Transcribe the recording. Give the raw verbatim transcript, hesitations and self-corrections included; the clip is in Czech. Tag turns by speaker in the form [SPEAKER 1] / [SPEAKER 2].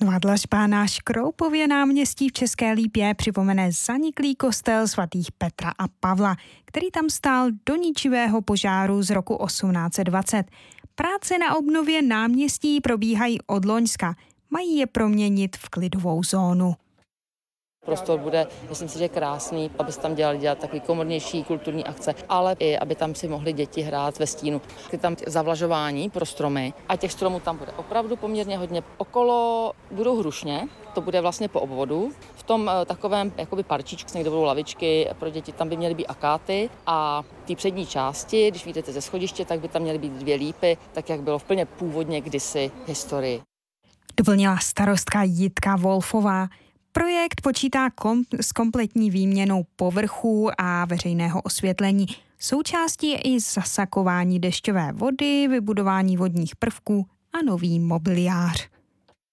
[SPEAKER 1] Svadlažba na Škroupově náměstí v České Lípě připomene zaniklý kostel svatých Petra a Pavla, který tam stál do ničivého požáru z roku osmnáct set dvacet. Práce na obnově náměstí probíhají od loňska. Mají je proměnit v klidovou zónu.
[SPEAKER 2] Prostor bude, myslím si, že krásný, aby se tam dělali dělat takový komornější kulturní akce, ale i aby tam si mohly děti hrát ve stínu. Je tam zavlažování pro stromy a těch stromů tam bude opravdu poměrně hodně. Okolo budou hrušně, to bude vlastně po obvodu. V tom takovém jakoby parčíčku, někde budou lavičky, pro děti tam by měly být akáty a v té přední části, když vyjdete ze schodiště, tak by tam měly být dvě lípy, tak jak bylo úplně původně kdysi v historii.
[SPEAKER 1] Doplnila starostka Jitka Wolfová. Projekt počítá kom- s kompletní výměnou povrchů a veřejného osvětlení. Součástí je i zasakování dešťové vody, vybudování vodních prvků a nový mobiliář.